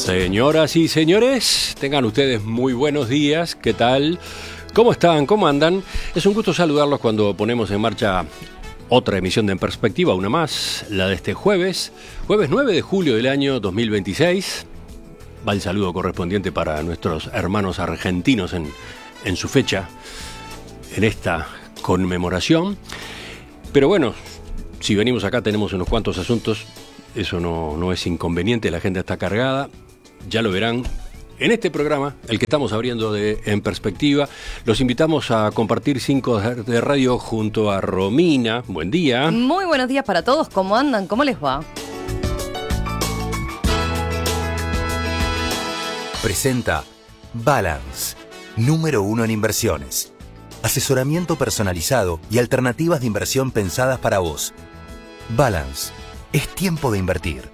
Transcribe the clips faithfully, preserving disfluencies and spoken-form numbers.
Señoras y señores, tengan ustedes muy buenos días. ¿Qué tal? ¿Cómo están? ¿Cómo andan? Es un gusto saludarlos cuando ponemos en marcha otra emisión de En Perspectiva, una más, la de este jueves, jueves nueve de julio del año dos mil veintiséis. Va el saludo correspondiente para nuestros hermanos argentinos en, en su fecha, en esta conmemoración. Pero bueno, si venimos acá tenemos unos cuantos asuntos, eso no, no es inconveniente, la agenda está cargada, ya lo verán. En este programa, el que estamos abriendo de En Perspectiva, los invitamos a compartir cinco de radio junto a Romina. Buen día. Muy buenos días para todos. ¿Cómo andan? ¿Cómo les va? Presenta Balance, número uno en inversiones. Asesoramiento personalizado y alternativas de inversión pensadas para vos. Balance, es tiempo de invertir.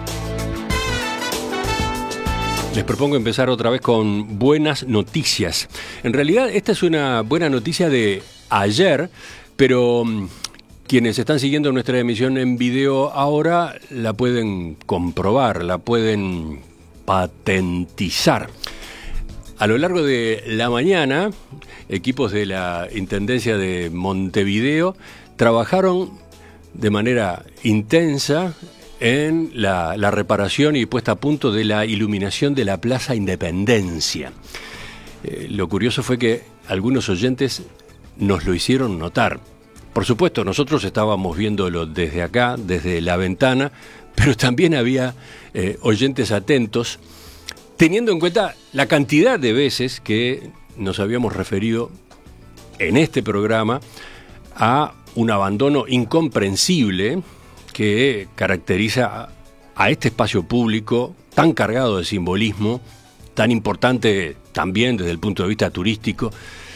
Les propongo empezar otra vez con buenas noticias. En realidad esta es una buena noticia de ayer, pero quienes están siguiendo nuestra emisión en video ahora la pueden comprobar, la pueden patentizar. A lo largo de la mañana, equipos de la Intendencia de Montevideo trabajaron de manera intensa en la, la reparación y puesta a punto de la iluminación de la Plaza Independencia. Eh, lo curioso fue que algunos oyentes nos lo hicieron notar. Por supuesto, nosotros estábamos viéndolo desde acá, desde la ventana, pero también había eh, oyentes atentos, teniendo en cuenta la cantidad de veces que nos habíamos referido en este programa a un abandono incomprensible que caracteriza a este espacio público tan cargado de simbolismo, tan importante también desde el punto de vista turístico.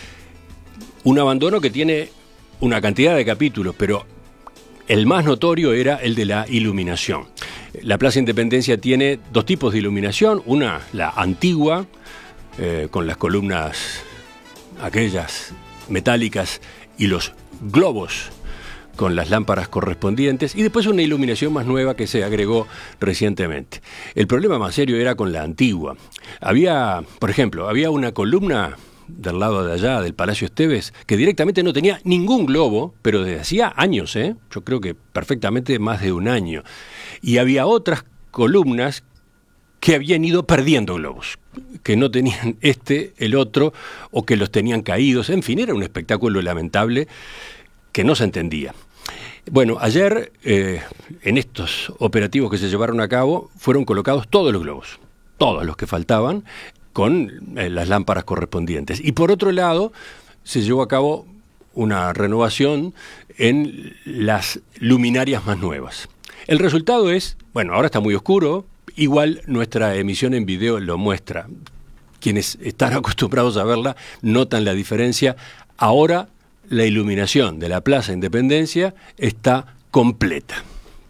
Un abandono que tiene una cantidad de capítulos, pero el más notorio era el de la iluminación. La Plaza Independencia tiene dos tipos de iluminación, una, la antigua, eh, con las columnas aquellas metálicas y los globos con las lámparas correspondientes, y después una iluminación más nueva que se agregó recientemente. El problema más serio era con la antigua. Había, por ejemplo, había una columna del lado de allá del Palacio Esteves que directamente no tenía ningún globo, pero desde hacía años, ¿eh? Yo creo que perfectamente más de un año. Y había otras columnas que habían ido perdiendo globos, que no tenían este, el otro, o que los tenían caídos. En fin, era un espectáculo lamentable que no se entendía. Bueno, ayer, eh, en estos operativos que se llevaron a cabo, fueron colocados todos los globos, todos los que faltaban, con eh, las lámparas correspondientes. Y por otro lado, se llevó a cabo una renovación en las luminarias más nuevas. El resultado es, bueno, ahora está muy oscuro, igual nuestra emisión en video lo muestra. Quienes están acostumbrados a verla notan la diferencia. Ahora la iluminación de la Plaza Independencia está completa.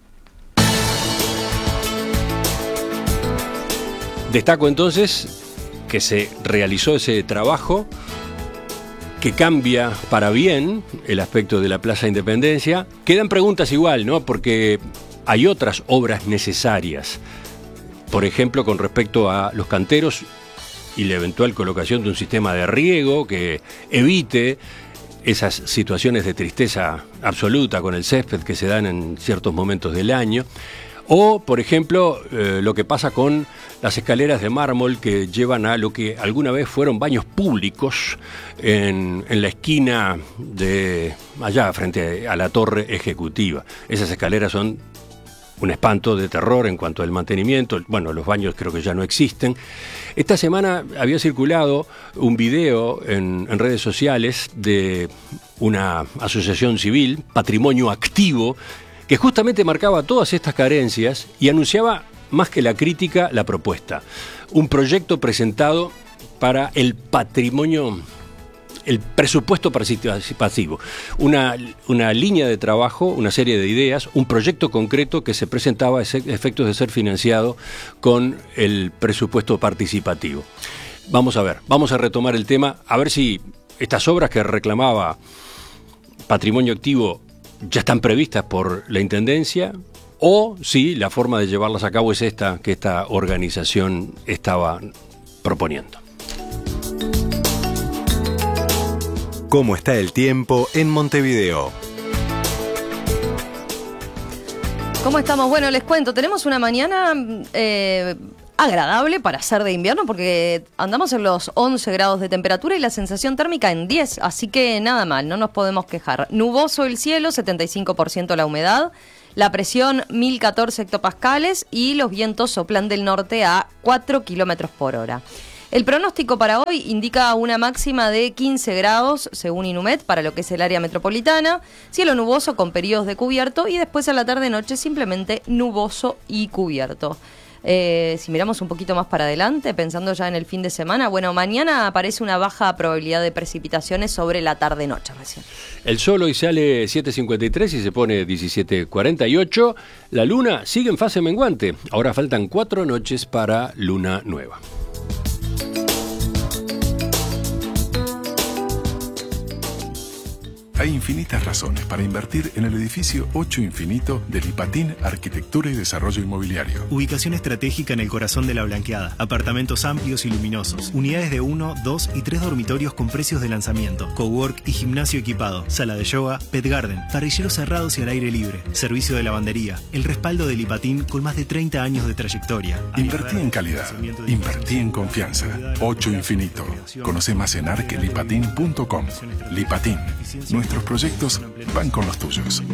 Destaco entonces que se realizó ese trabajo que cambia para bien el aspecto de la Plaza Independencia. Quedan preguntas igual, ¿no? Porque hay otras obras necesarias. Por ejemplo, con respecto a los canteros y la eventual colocación de un sistema de riego que evite esas situaciones de tristeza absoluta con el césped que se dan en ciertos momentos del año. O, por ejemplo, eh, lo que pasa con las escaleras de mármol que llevan a lo que alguna vez fueron baños públicos en, en la esquina de allá, frente a la torre ejecutiva. Esas escaleras son un espanto de terror en cuanto al mantenimiento. Bueno, los baños creo que ya no existen. Esta semana había circulado un video en, en redes sociales de una asociación civil, Patrimonio Activo, que justamente marcaba todas estas carencias y anunciaba, más que la crítica, la propuesta. Un proyecto presentado para el patrimonio, el presupuesto participativo, una, una línea de trabajo, una serie de ideas, un proyecto concreto que se presentaba a efectos de ser financiado con el presupuesto participativo. Vamos a ver, vamos a retomar el tema, a ver si estas obras que reclamaba Patrimonio Activo ya están previstas por la Intendencia o si la forma de llevarlas a cabo es esta que esta organización estaba proponiendo. ¿Cómo está el tiempo en Montevideo? ¿Cómo estamos? Bueno, les cuento, tenemos una mañana eh, agradable para ser de invierno porque andamos en los once grados de temperatura y la sensación térmica en diez, así que nada mal, no nos podemos quejar. Nuboso el cielo, setenta y cinco por ciento la humedad, la presión mil catorce hectopascales y los vientos soplan del norte a cuatro kilómetros por hora. El pronóstico para hoy indica una máxima de quince grados, según Inumet, para lo que es el área metropolitana, cielo nuboso con periodos de cubierto y después a la tarde-noche simplemente nuboso y cubierto. Eh, si miramos un poquito más para adelante, pensando ya en el fin de semana, bueno, mañana aparece una baja probabilidad de precipitaciones sobre la tarde-noche recién. El sol hoy sale siete cincuenta y tres y se pone diecisiete cuarenta y ocho. La luna sigue en fase menguante. Ahora faltan cuatro noches para luna nueva. Hay infinitas razones para invertir en el edificio ocho Infinito de Lipatín Arquitectura y Desarrollo Inmobiliario. Ubicación estratégica en el corazón de la Blanqueada. Apartamentos amplios y luminosos. Unidades de uno, dos y tres dormitorios con precios de lanzamiento. Cowork y gimnasio equipado. Sala de yoga, pet garden. Parrilleros cerrados y al aire libre. Servicio de lavandería. El respaldo de Lipatín con más de treinta años de trayectoria. Invertí en calidad. Invertí en confianza. ocho Infinito. Conoce más en arquelipatin punto com. Lipatín. Nuestros proyectos van con los tuyos.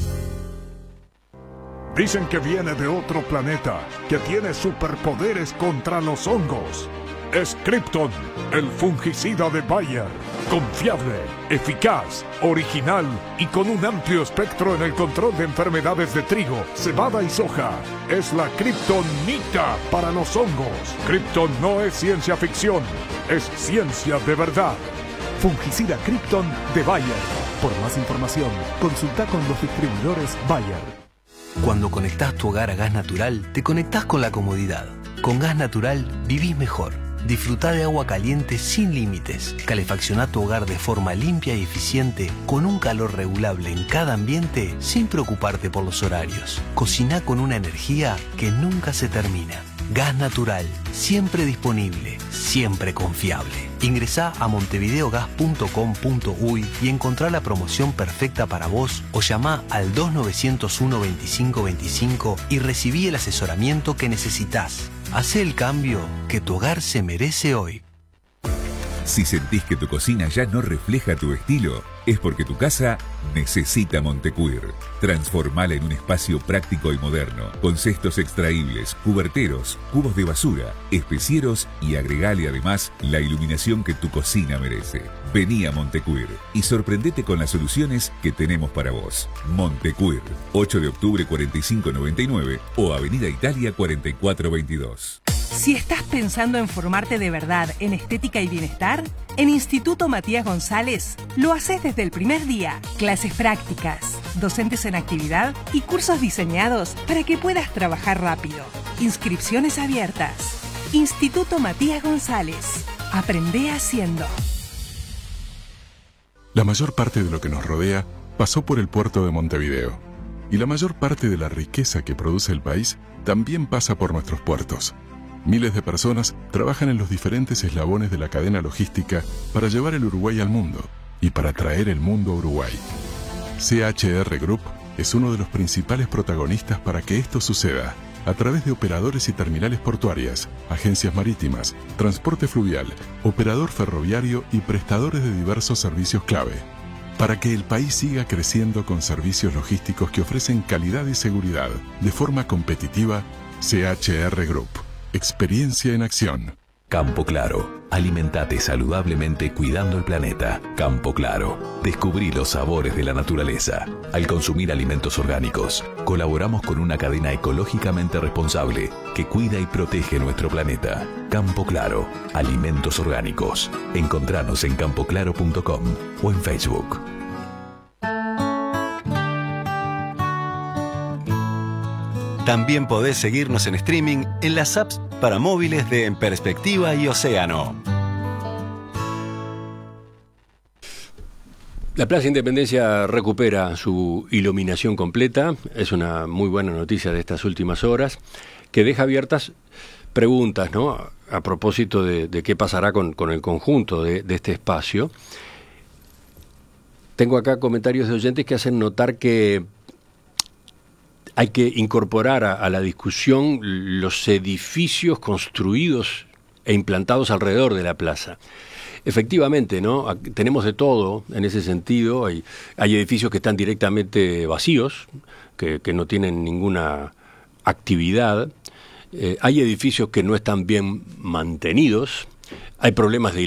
Dicen que viene de otro planeta, que tiene superpoderes contra los hongos. Es Krypton, el fungicida de Bayer. Confiable, eficaz, original y con un amplio espectro en el control de enfermedades de trigo, cebada y soja. Es la Kryptonita para los hongos. Krypton no es ciencia ficción, es ciencia de verdad. Fungicida Krypton de Bayer. Por más información, consulta con los distribuidores Bayer. Cuando conectás tu hogar a gas natural, te conectás con la comodidad. Con gas natural, vivís mejor. Disfrutá de agua caliente sin límites. Calefaccioná tu hogar de forma limpia y eficiente, con un calor regulable en cada ambiente, sin preocuparte por los horarios. Cociná con una energía que nunca se termina. Gas natural, siempre disponible, siempre confiable. Ingresá a montevideogas punto com punto uy y encontrá la promoción perfecta para vos o llamá al dos nueve cero uno veinticinco veinticinco y recibí el asesoramiento que necesitas. Hacé el cambio que tu hogar se merece hoy. Si sentís que tu cocina ya no refleja tu estilo, es porque tu casa necesita Montecuir. Transformala en un espacio práctico y moderno, con cestos extraíbles, cuberteros, cubos de basura, especieros y agregale además la iluminación que tu cocina merece. Vení a Montecuir y sorprendete con las soluciones que tenemos para vos. Montecuir, ocho de octubre cuarenta y cinco noventa y nueve o Avenida Italia cuarenta y cuatro veintidós. Si estás pensando en formarte de verdad en estética y bienestar, en Instituto Matías González lo haces desde el primer día. Clases prácticas, docentes en actividad y cursos diseñados para que puedas trabajar rápido. Inscripciones abiertas. Instituto Matías González. Aprende haciendo. La mayor parte de lo que nos rodea pasó por el puerto de Montevideo. Y la mayor parte de la riqueza que produce el país también pasa por nuestros puertos. Miles de personas trabajan en los diferentes eslabones de la cadena logística para llevar el Uruguay al mundo y para traer el mundo a Uruguay. C H R Group es uno de los principales protagonistas para que esto suceda, a través de operadores y terminales portuarias, agencias marítimas, transporte fluvial, operador ferroviario y prestadores de diversos servicios clave. Para que el país siga creciendo con servicios logísticos que ofrecen calidad y seguridad de forma competitiva, C H R Group. Experiencia en acción. Campo Claro. Alimentate saludablemente cuidando el planeta. Campo Claro. Descubrí los sabores de la naturaleza. Al consumir alimentos orgánicos, colaboramos con una cadena ecológicamente responsable que cuida y protege nuestro planeta. Campo Claro. Alimentos orgánicos. Encontranos en campo claro punto com o en Facebook. También podés seguirnos en streaming en las apps para móviles de En Perspectiva y Océano. La Plaza Independencia recupera su iluminación completa. Es una muy buena noticia de estas últimas horas, que deja abiertas preguntas, ¿no?, a propósito de, de qué pasará con, con el conjunto de, de este espacio. Tengo acá comentarios de oyentes que hacen notar que hay que incorporar a, a la discusión los edificios construidos e implantados alrededor de la plaza. Efectivamente, ¿no? Tenemos de todo en ese sentido. Hay, hay edificios que están directamente vacíos, que, que no tienen ninguna actividad. Eh, hay edificios que no están bien mantenidos. Hay problemas de